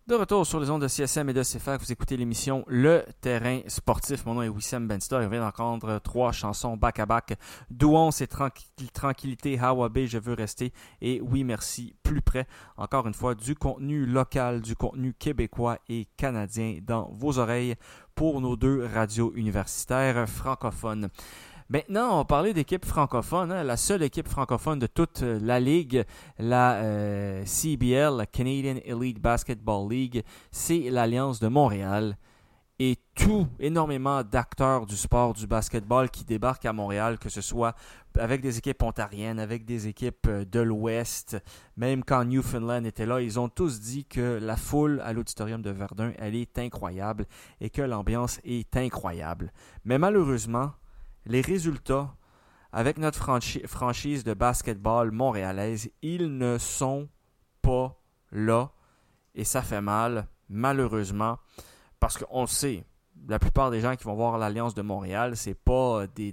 De retour sur les ondes de CSM et de CFAC, vous écoutez l'émission Le Terrain Sportif. Mon nom est Wissam Benstar et on vient d'entendre 3 chansons back-à-back. Douance et Tranquillité, Hawa-Bay, Je veux rester et Oui merci, plus près. Encore une fois, du contenu local, du contenu québécois et canadien dans vos oreilles pour nos 2 radios universitaires francophones. Maintenant, on va parler d'équipe francophone, la seule équipe francophone de toute la ligue, la CBL, la Canadian Elite Basketball League, c'est l'Alliance de Montréal. Et énormément d'acteurs du sport du basketball qui débarquent à Montréal, que ce soit avec des équipes ontariennes, avec des équipes de l'Ouest, même quand Newfoundland était là, ils ont tous dit que la foule à l'auditorium de Verdun, elle est incroyable et que l'ambiance est incroyable. Mais malheureusement, les résultats avec notre franchise de basketball montréalaise, ils ne sont pas là et ça fait mal, malheureusement, parce qu'on le sait, la plupart des gens qui vont voir l'Alliance de Montréal, c'est pas des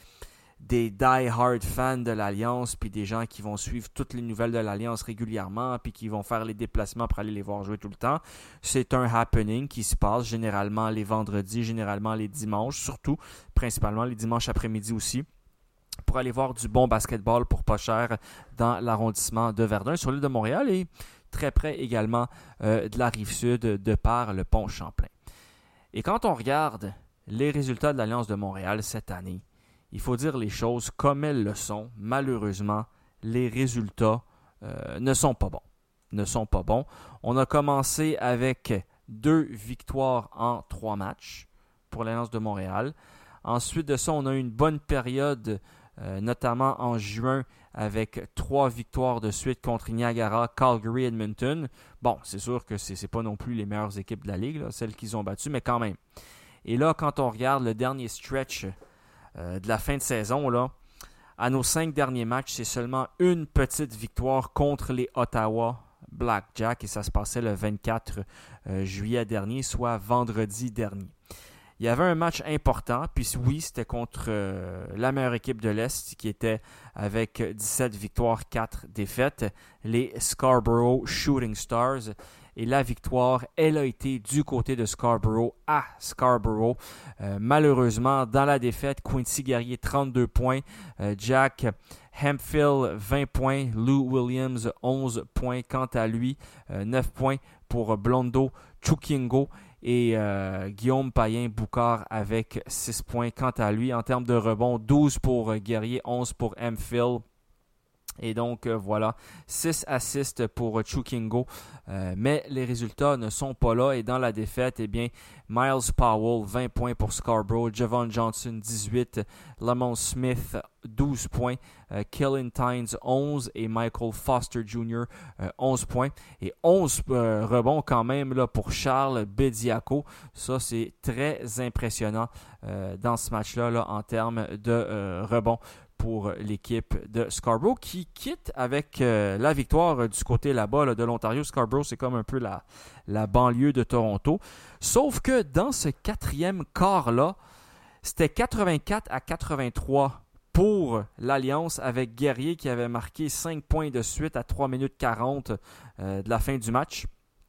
die-hard fans de l'Alliance, puis des gens qui vont suivre toutes les nouvelles de l'Alliance régulièrement, puis qui vont faire les déplacements pour aller les voir jouer tout le temps. C'est un happening qui se passe généralement les vendredis, généralement les dimanches, surtout, principalement les dimanches après-midi aussi, pour aller voir du bon basketball pour pas cher dans l'arrondissement de Verdun, sur l'île de Montréal, et très près également de la Rive-Sud, de par le pont Champlain. Et quand on regarde les résultats de l'Alliance de Montréal cette année, il faut dire les choses comme elles le sont. Malheureusement, les résultats ne sont pas bons. On a commencé avec 2 victoires en 3 matchs pour l'Alliance de Montréal. Ensuite de ça, on a eu une bonne période, notamment en juin, avec 3 victoires de suite contre Niagara, Calgary, Edmonton. Bon, c'est sûr que c'est pas non plus les meilleures équipes de la Ligue, là, celles qu'ils ont battues, mais quand même. Et là, quand on regarde le dernier stretch de la fin de saison, là, à nos 5 derniers matchs, c'est seulement une petite victoire contre les Ottawa Blackjack et ça se passait le 24 juillet dernier, soit vendredi dernier. Il y avait un match important, puis oui, c'était contre la meilleure équipe de l'Est qui était avec 17 victoires, 4 défaites, les Scarborough Shooting Stars. Et la victoire, elle a été du côté de Scarborough à Scarborough. Malheureusement, dans la défaite, Quincy Guerrier, 32 points. Jack Hemphill, 20 points. Lou Williams, 11 points. Quant à lui, 9 points pour Blondo Chukingo. Et Guillaume Payen-Boucard avec 6 points. Quant à lui, en termes de rebond, 12 pour Guerrier, 11 pour Hemphill. Et donc, voilà, 6 assists pour Chukingo. Mais les résultats ne sont pas là. Et dans la défaite, eh bien, Miles Powell, 20 points pour Scarborough. Javon Johnson, 18. Lamont Smith, 12 points. Kellen Tynes, 11. Et Michael Foster Jr., 11 points. Et 11 rebonds quand même là, pour Charles Bediako. Ça, c'est très impressionnant dans ce match-là là, en termes de rebonds pour l'équipe de Scarborough qui quitte avec la victoire du côté là-bas là, de l'Ontario. Scarborough, c'est comme un peu la banlieue de Toronto. Sauf que dans ce 4e quart-là, c'était 84-83 pour l'Alliance avec Guerrier qui avait marqué 5 points de suite à 3 minutes 40 de la fin du match.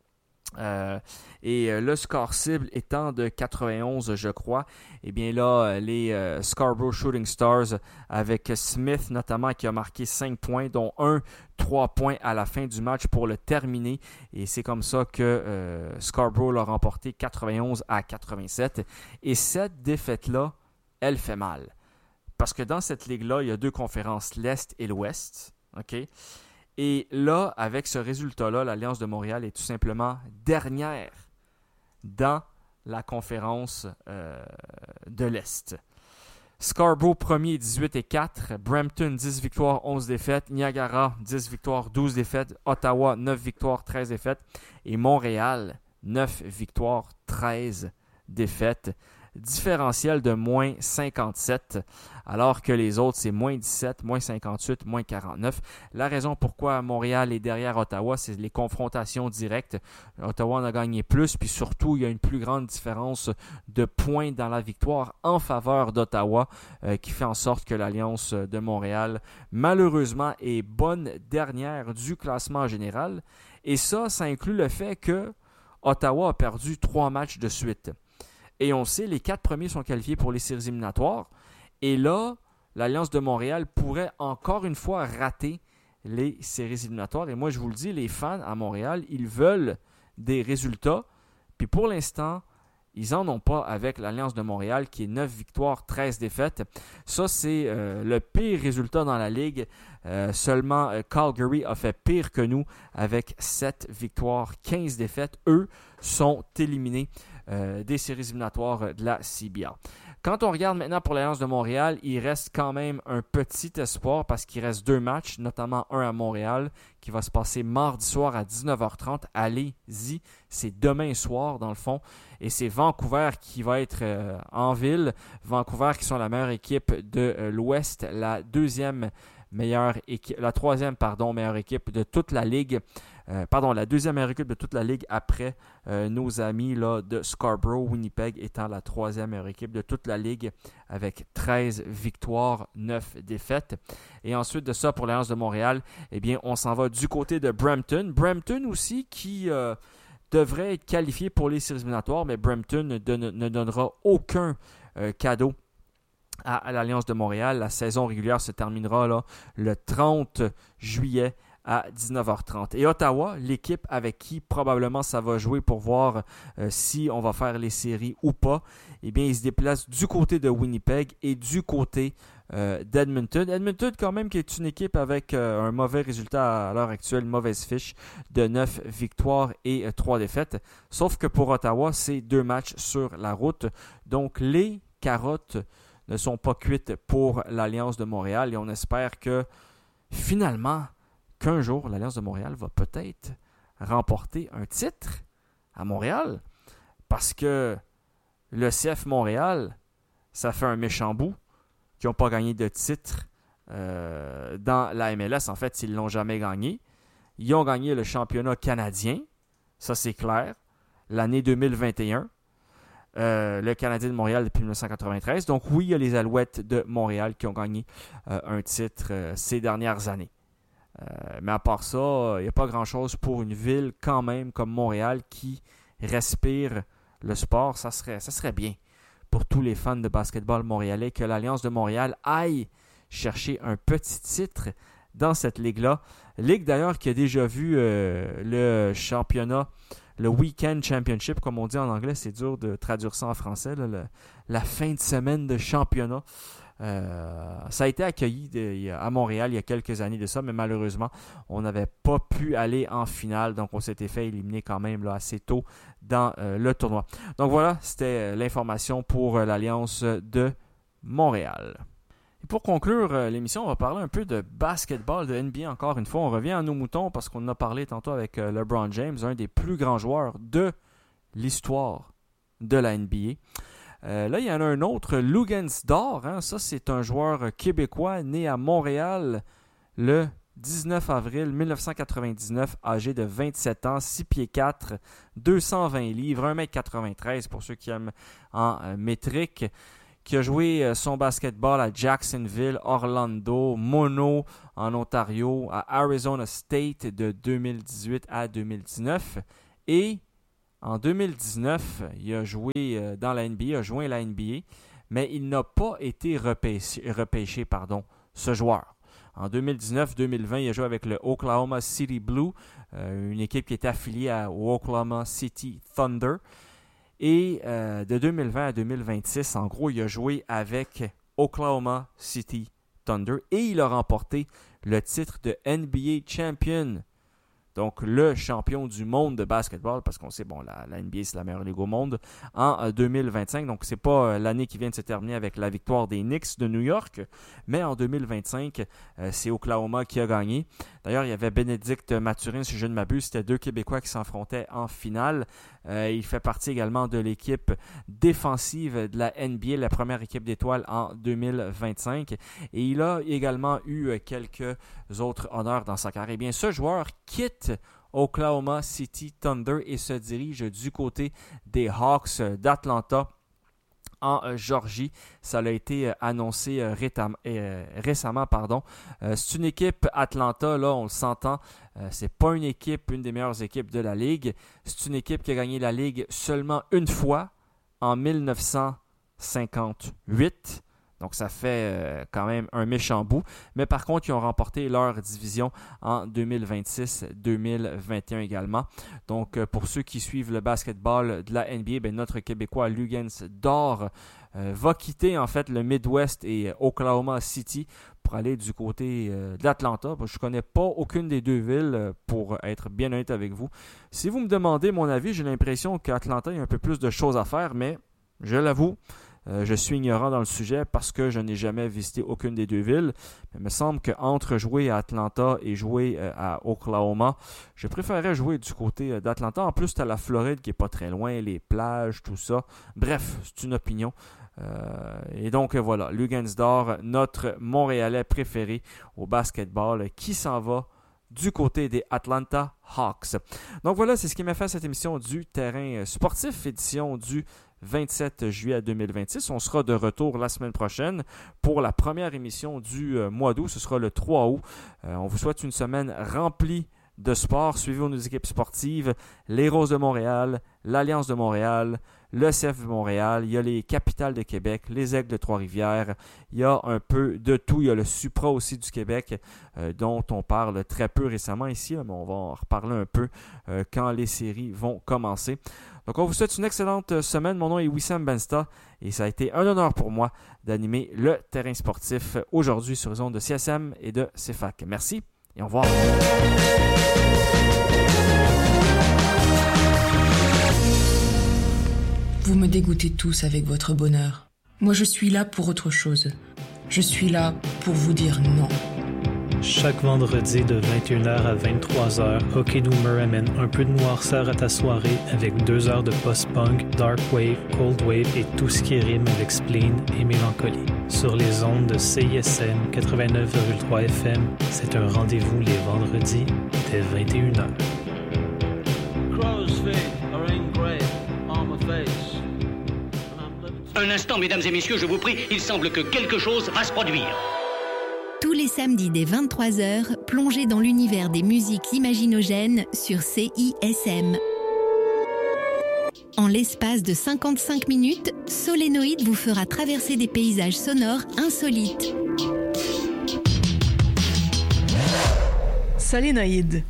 Et le score cible étant de 91, je crois. Et bien là, les Scarborough Shooting Stars avec Smith notamment qui a marqué 5 points, dont 3 points à la fin du match pour le terminer. Et c'est comme ça que Scarborough l'a remporté 91-87. Et cette défaite-là, elle fait mal. Parce que dans cette ligue-là, il y a 2 conférences, l'Est et l'Ouest. OK? Et là, avec ce résultat-là, l'Alliance de Montréal est tout simplement dernière dans la conférence de l'Est. Scarborough premier, 18-4. Brampton, 10 victoires, 11 défaites. Niagara, 10 victoires, 12 défaites. Ottawa, 9 victoires, 13 défaites. Et Montréal, 9 victoires, 13 défaites. Différentiel de moins 57, alors que les autres, c'est moins 17, moins 58, moins 49. La raison pourquoi Montréal est derrière Ottawa, c'est les confrontations directes. Ottawa en a gagné plus, puis surtout, il y a une plus grande différence de points dans la victoire en faveur d'Ottawa, qui fait en sorte que l'Alliance de Montréal, malheureusement, est bonne dernière du classement général. Et ça inclut le fait que Ottawa a perdu 3 matchs de suite. Et on sait, les 4 premiers sont qualifiés pour les séries éliminatoires. Et là, l'Alliance de Montréal pourrait encore une fois rater les séries éliminatoires. Et moi, je vous le dis, les fans à Montréal, ils veulent des résultats. Puis pour l'instant, ils n'en ont pas avec l'Alliance de Montréal qui est 9 victoires, 13 défaites. Ça, c'est le pire résultat dans la Ligue. Seulement Calgary a fait pire que nous avec 7 victoires, 15 défaites. Eux sont éliminés des séries éliminatoires de la CBA. Quand on regarde maintenant pour l'Alliance de Montréal, il reste quand même un petit espoir parce qu'il reste 2 matchs, notamment un à Montréal qui va se passer mardi soir à 19h30. Allez-y, c'est demain soir dans le fond. Et c'est Vancouver qui va être en ville. Vancouver qui sont la meilleure équipe de l'Ouest, la meilleure équipe de toute la Ligue. La deuxième meilleure équipe de toute la Ligue après nos amis là, de Scarborough, Winnipeg étant la troisième meilleure équipe de toute la Ligue avec 13 victoires, 9 défaites. Et ensuite de ça, pour l'Alliance de Montréal, eh bien, on s'en va du côté de Brampton. Brampton aussi qui devrait être qualifié pour les séries éliminatoires, mais Brampton ne donnera aucun cadeau à l'Alliance de Montréal. La saison régulière se terminera là, le 30 juillet à 19h30. Et Ottawa, l'équipe avec qui probablement ça va jouer pour voir si on va faire les séries ou pas, eh bien, ils se déplacent du côté de Winnipeg et du côté d'Edmonton. Edmonton, quand même, qui est une équipe avec un mauvais résultat à l'heure actuelle, une mauvaise fiche de 9 victoires et 3 défaites. Sauf que pour Ottawa, c'est 2 matchs sur la route. Donc, les carottes ne sont pas cuites pour l'Alliance de Montréal et on espère que finalement, qu'un jour, l'Alliance de Montréal va peut-être remporter un titre à Montréal parce que le CF Montréal, ça fait un méchant bout qui n'ont pas gagné de titre dans la MLS. En fait, ils ne l'ont jamais gagné. Ils ont gagné le championnat canadien, ça c'est clair, l'année 2021. Le Canadien de Montréal depuis 1993. Donc oui, il y a les Alouettes de Montréal qui ont gagné un titre ces dernières années. Mais à part ça, il n'y a pas grand-chose pour une ville quand même comme Montréal qui respire le sport. Ça serait bien pour tous les fans de basketball montréalais que l'Alliance de Montréal aille chercher un petit titre dans cette ligue-là. Ligue d'ailleurs qui a déjà vu le championnat, le Weekend Championship, comme on dit en anglais, c'est dur de traduire ça en français, là, la fin de semaine de championnat. Ça a été accueilli à Montréal il y a quelques années de ça, mais malheureusement, on n'avait pas pu aller en finale, donc on s'était fait éliminer quand même là, assez tôt dans le tournoi. Donc voilà, c'était l'information pour l'Alliance de Montréal. Et pour conclure l'émission, on va parler un peu de basketball, de NBA encore une fois. On revient à nos moutons parce qu'on en a parlé tantôt avec LeBron James, un des plus grands joueurs de l'histoire de la NBA. Là, il y en a un autre, Luguentz-Dort. Hein? Ça, c'est un joueur québécois né à Montréal le 19 avril 1999, âgé de 27 ans, 6 pieds 4, 220 livres, 1m93 pour ceux qui aiment en métrique, qui a joué son basketball à Jacksonville, Orlando, Mono en Ontario, à Arizona State de 2018 à 2019 et en 2019, il a joué dans la NBA, a joint la NBA, mais il n'a pas été repêché, ce joueur. En 2019-2020, il a joué avec le Oklahoma City Blue, une équipe qui était affiliée au Oklahoma City Thunder. Et de 2020 à 2026, en gros, il a joué avec Oklahoma City Thunder et il a remporté le titre de NBA Champion. Donc, le champion du monde de basketball, parce qu'on sait, la NBA, c'est la meilleure ligue au monde, en 2025. Donc, c'est pas l'année qui vient de se terminer avec la victoire des Knicks de New York, mais en 2025, c'est Oklahoma qui a gagné. D'ailleurs, il y avait Bénédicte Mathurin, si je ne m'abuse, c'était 2 Québécois qui s'affrontaient en finale. Il fait partie également de l'équipe défensive de la NBA, la première équipe d'étoiles en 2025. Et il a également eu quelques autres honneurs dans sa carrière. Eh bien, ce joueur quitte Oklahoma City Thunder et se dirige du côté des Hawks d'Atlanta en Georgie. Ça a été annoncé récemment. C'est une équipe Atlanta, là, on le s'entend. C'est pas une des meilleures équipes de la Ligue. C'est une équipe qui a gagné la Ligue seulement une fois, en 1958. Donc, ça fait quand même un méchant bout. Mais par contre, ils ont remporté leur division en 2026-2021 également. Donc, pour ceux qui suivent le basketball de la NBA, notre Québécois Luguentz-Dor va quitter en fait le Midwest et Oklahoma City pour aller du côté d'Atlanta. Je ne connais pas aucune des deux villes, pour être bien honnête avec vous. Si vous me demandez mon avis, j'ai l'impression qu'Atlanta, il y a un peu plus de choses à faire, mais je l'avoue, je suis ignorant dans le sujet parce que je n'ai jamais visité aucune des deux villes. Mais il me semble qu'entre jouer à Atlanta et jouer à Oklahoma, je préférerais jouer du côté d'Atlanta. En plus, tu as la Floride qui n'est pas très loin, les plages, tout ça. Bref, c'est une opinion. Et donc voilà, Luguentz-Dor, notre Montréalais préféré au basketball, qui s'en va du côté des Atlanta Hawks. Donc voilà, c'est ce qui m'a fait cette émission du terrain sportif, édition du 27 juillet 2026. On sera de retour la semaine prochaine pour la première émission du mois d'août. Ce sera le 3 août. On vous souhaite une semaine remplie de sport. Suivez nos équipes sportives, les Roses de Montréal, l'Alliance de Montréal, le CF de Montréal, il y a les Capitales de Québec, les Aigles de Trois-Rivières, il y a un peu de tout, il y a le Supra aussi du Québec, dont on parle très peu récemment ici, mais on va en reparler un peu quand les séries vont commencer. Donc on vous souhaite une excellente semaine, mon nom est Wissam Bensta, et ça a été un honneur pour moi d'animer le terrain sportif aujourd'hui sur les ondes de CSM et de CFAC. Merci et au revoir. Vous me dégoûtez tous avec votre bonheur. Moi, je suis là pour autre chose. Je suis là pour vous dire non. Chaque vendredi de 21h à 23h, Hockey Doomer amène un peu de noirceur à ta soirée avec 2 heures de post-punk, dark wave, cold wave et tout ce qui rime avec spleen et mélancolie. Sur les ondes de CISM 89,3 FM, c'est un rendez-vous les vendredis dès 21h. Un instant, mesdames et messieurs, je vous prie, il semble que quelque chose va se produire. Tous les samedis dès 23h, plongez dans l'univers des musiques imaginogènes sur CISM. En l'espace de 55 minutes, Solénoïde vous fera traverser des paysages sonores insolites. Solénoïde.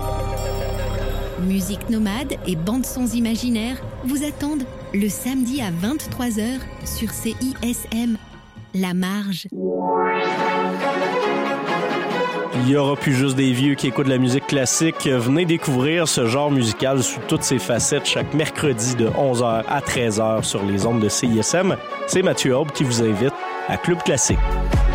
Musique nomade et bandes-sons imaginaires vous attendent le samedi à 23h sur CISM. La Marge. Il n'y aura plus juste des vieux qui écoutent la musique classique. Venez découvrir ce genre musical sous toutes ses facettes chaque mercredi de 11h à 13h sur les ondes de CISM. C'est Mathieu Aube qui vous invite à Club Classique.